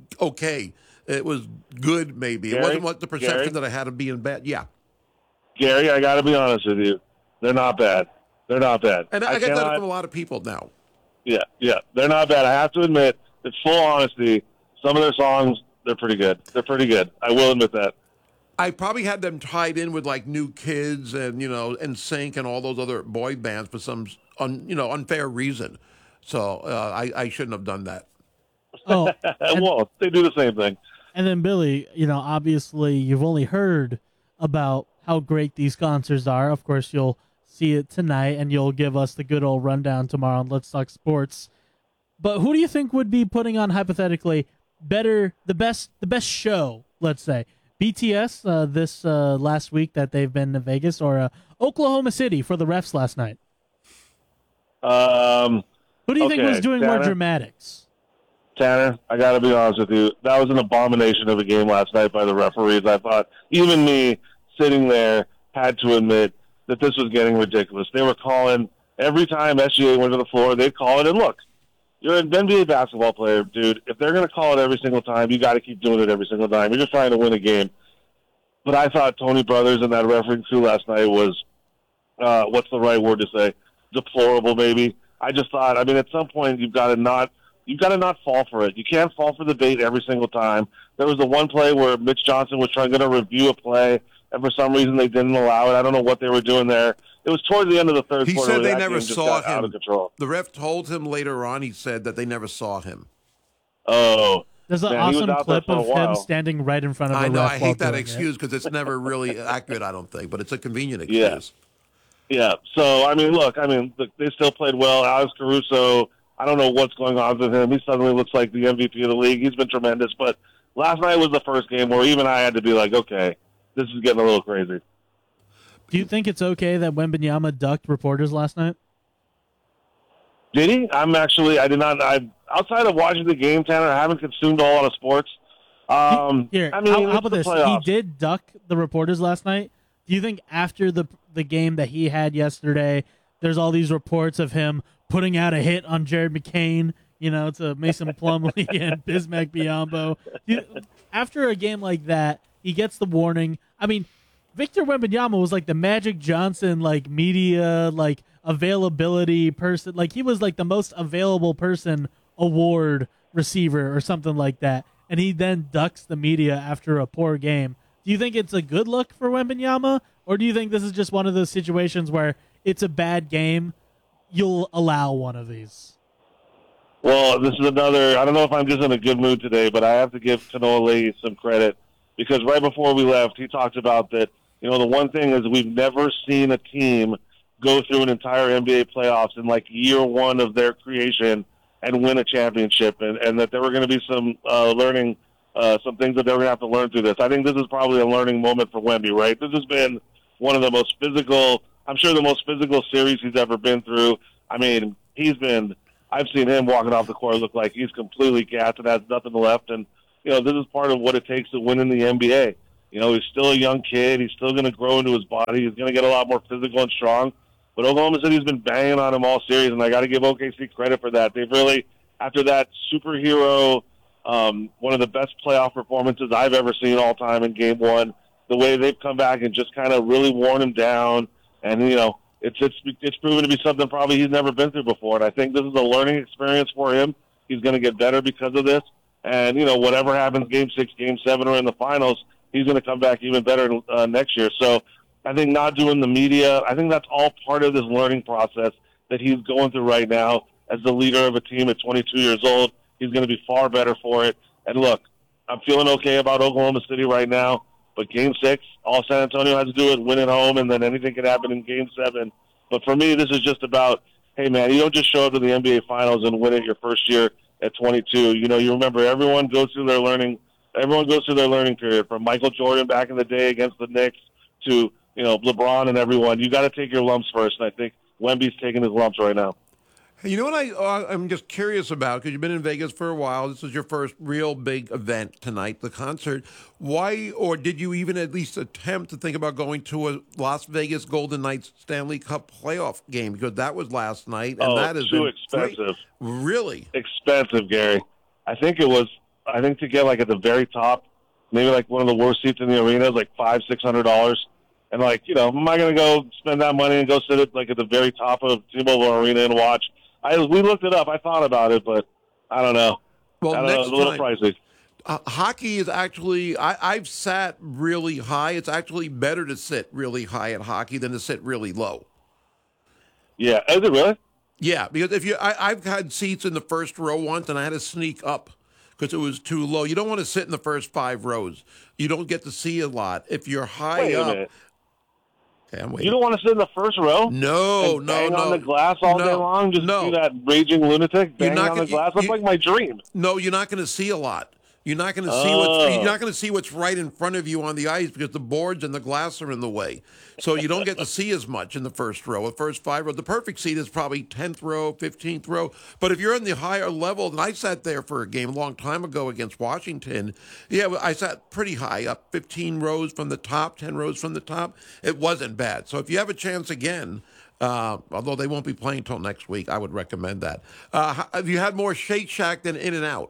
okay. It was good, maybe. Gary? It wasn't what the perception Gary? that I had of being bad. Yeah. Gary, I got to be honest with you. They're not bad. They're not bad. And I, I get cannot, that from a lot of people now. Yeah, yeah. They're not bad. I have to admit, in full honesty, some of their songs, they're pretty good. They're pretty good. I will admit that. I probably had them tied in with like New Kids and, you know, N Sync and all those other boy bands for some, un, you know, unfair reason. So uh, I, I shouldn't have done that. Oh, well, they do the same thing. And then Billy, you know, obviously you've only heard about how great these concerts are. Of course, you'll see it tonight, and you'll give us the good old rundown tomorrow on Let's Talk Sports. But who do you think would be putting on, hypothetically, better, the best, the best show? Let's say B T S uh, this uh, last week that they've been to Vegas, or uh, Oklahoma City for the refs last night. Um, who do you okay, think was doing Tanner, more dramatics? Tanner, I got to be honest with you. That was an abomination of a game last night by the referees. I thought even me sitting there had to admit that this was getting ridiculous. They were calling every time S G A went to the floor, they'd call it. And look, you're an N B A basketball player, dude. If they're going to call it every single time, you got to keep doing it every single time. You're just trying to win a game. But I thought Tony Brothers and that refereeing crew last night was, uh, what's the right word to say? Deplorable, maybe. I just thought, I mean, at some point you've got to not, you've got to not fall for it. You can't fall for the bait every single time. There was the one play where Mitch Johnson was trying to review a play, and for some reason they didn't allow it. I don't know what they were doing there. It was towards the end of the third He quarter. said they that never game just saw got him. out of control. The ref told him later on, he said that they never saw him. Oh. There's an Man, he was awesome out there clip for a of him while. standing right in front of a I know, ref I while hate that doing excuse it. because it's never really accurate, I don't think, but it's a convenient Yeah. excuse. Yeah. So, I mean, look, I mean, look, they still played well. Alex Caruso, I don't know what's going on with him. He suddenly looks like the M V P of the league. He's been tremendous. But last night was the first game where even I had to be like, okay, this is getting a little crazy. Do you think it's okay that Wembanyama ducked reporters last night? Did he? I'm actually, I did not, I outside of watching the game, Tanner, I haven't consumed a lot of sports. Um, Here, I mean, how, how it's about the this? He playoffs. did duck the reporters last night. Do you think after the the game that he had yesterday, there's all these reports of him putting out a hit on Jared McCain, you know, to Mason Plumlee and Bismack Biyombo? Do you- After a game like that, he gets the warning. I mean, Victor Wembanyama was like the Magic Johnson, like media, like availability person. Like he was like the most available person award receiver or something like that. And he then ducks the media after a poor game. Do you think it's a good look for Wembanyama, or do you think this is just one of those situations where it's a bad game, you'll allow one of these? Well, this is another. I don't know if I'm just in a good mood today, but I have to give Kanoa Leahy some credit because right before we left, he talked about that. You know, the one thing is we've never seen a team go through an entire N B A playoffs in like year one of their creation and win a championship, and, and that there were going to be some uh, learning, uh, some things that they were going to have to learn through this. I think this is probably a learning moment for Wemby, right? This has been one of the most physical, I'm sure the most physical series he's ever been through. I mean, he's been, I've seen him walking off the court look like he's completely gassed and has nothing left, and, you know, this is part of what it takes to win in the N B A. You know, he's still a young kid. He's still going to grow into his body. He's going to get a lot more physical and strong. But Oklahoma City's been banging on him all series, and I got to give O K C credit for that. They've really, after that superhero, um, one of the best playoff performances I've ever seen all time in Game One, the way they've come back and just kind of really worn him down, and you know, it's it's it's proven to be something probably he's never been through before. And I think this is a learning experience for him. He's going to get better because of this, and you know, whatever happens, Game Six, Game Seven, or in the finals, he's going to come back even better uh, next year. So. I think not doing the media, I think that's all part of this learning process that he's going through right now as the leader of a team at twenty-two years old. He's going to be far better for it. And look, I'm feeling okay about Oklahoma City right now, but Game six, all San Antonio has to do is win at home, and then anything can happen in Game seven. But for me, this is just about, hey, man, you don't just show up to the N B A Finals and win it your first year at twenty-two. You know, you remember everyone goes through their learning, everyone goes through their learning period, from Michael Jordan back in the day against the Knicks to you know, LeBron and everyone. You got to take your lumps first, and I think Wemby's taking his lumps right now. Hey, you know what I, uh, I'm just curious about, because you've been in Vegas for a while. This is your first real big event tonight, the concert. Why, or did you even at least attempt to think about going to a Las Vegas Golden Knights Stanley Cup playoff game? Because that was last night, and oh, that is too expensive. Great. Really? Expensive, Gary. I think it was, I think to get like at the very top, maybe like one of the worst seats in the arena is like five, six hundred dollars. And, like, you know, am I going to go spend that money and go sit at, like, at the very top of T-Mobile Arena and watch? I We looked it up. I thought about it, but I don't know. Well, I don't next know. It's a little time, pricey. Uh, hockey is actually, I, I've sat really high. It's actually better to sit really high at hockey than to sit really low. Yeah. Is it really? Yeah, because if you, I, I've had seats in the first row once, and I had to sneak up because it was too low. You don't want to sit in the first five rows. You don't get to see a lot. If you're high Wait up. a minute. Okay, you don't want to sit in the first row? No, and no, bang no. on the glass all no, day long? Just no. do that raging lunatic banging not on gonna, the glass? You, That's like my dream. No, you're not going to see a lot. You're not going to see oh. what's you're not going to see what's right in front of you on the ice because the boards and the glass are in the way. So you don't get to see as much in the first row. The first five row. The perfect seat is probably tenth row, fifteenth row. But if you're in the higher level, and I sat there for a game a long time ago against Washington. Yeah, I sat pretty high up, fifteen rows from the top, ten rows from the top. It wasn't bad. So if you have a chance again, uh, although they won't be playing until next week, I would recommend that. Uh, have you had more Shake Shack than In and Out?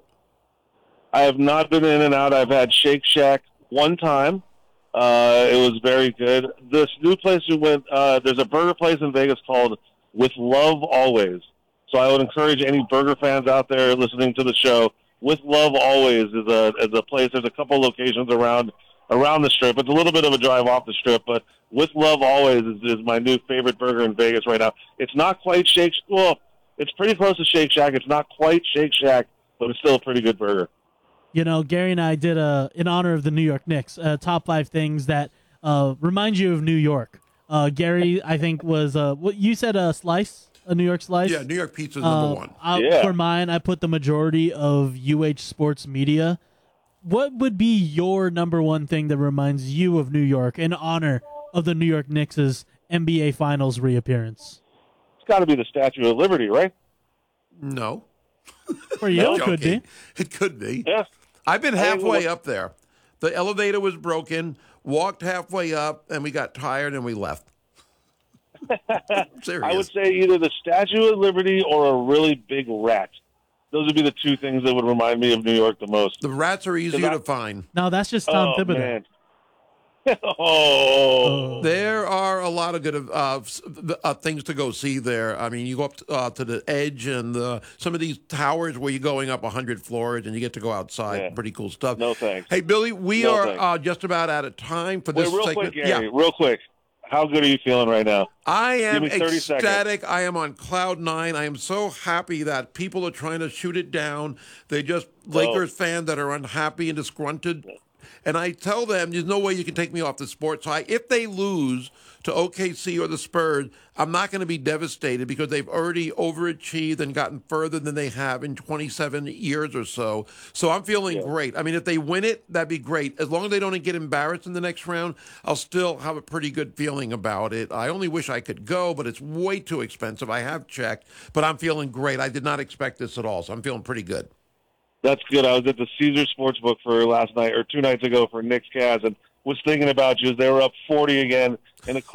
I have not been in and out. I've had Shake Shack one time. Uh, it was very good. This new place we went, uh, there's a burger place in Vegas called With Love Always. So I would encourage any burger fans out there listening to the show. With Love Always is a is a place. There's a couple locations around around the strip. It's a little bit of a drive off the strip, but With Love Always is, is my new favorite burger in Vegas right now. It's not quite Shake. Well, it's pretty close to Shake Shack. It's not quite Shake Shack, but it's still a pretty good burger. You know, Gary and I did a in honor of the New York Knicks, uh, top five things that uh, remind you of New York. Uh, Gary, I think was uh, what you said a slice, a New York slice. Yeah, New York pizza is number uh, one. I, yeah. For mine, I put the majority of U H Sports Media. What would be your number one thing that reminds you of New York in honor of the New York Knicks' N B A Finals reappearance? It's got to be the Statue of Liberty, right? No. For you, it could be. It could be. Yeah. I've been halfway we'll... up there. The elevator was broken, walked halfway up, and we got tired and we left. Serious. I would say either the Statue of Liberty or a really big rat. Those would be the two things that would remind me of New York the most. The rats are easier I... to find. No, that's just Tom oh, Thibodeau. Man. oh. There are a lot of good uh, uh, things to go see there. I mean, you go up to, uh, to the edge and uh, some of these towers where you're going up one hundred floors and you get to go outside. Yeah. Pretty cool stuff. No thanks. Hey, Billy, we no are uh, just about out of time for this Wait, real segment. quick, Gary, yeah. real quick. how good are you feeling right now? I am Give me thirty seconds. ecstatic. I am on cloud nine. I am so happy that people are trying to shoot it down. They just Lakers fans that are unhappy and disgruntled. And I tell them, there's no way you can take me off the sports high. If they lose to O K C or the Spurs, I'm not going to be devastated because they've already overachieved and gotten further than they have in twenty-seven years or so. So I'm feeling Yeah. great. I mean, if they win it, that'd be great. As long as they don't get embarrassed in the next round, I'll still have a pretty good feeling about it. I only wish I could go, but it's way too expensive. I have checked, but I'm feeling great. I did not expect this at all, so I'm feeling pretty good. That's good. I was at the Caesar Sportsbook for last night or two nights ago for Knicks Cavs and was thinking about you as they were up forty again in a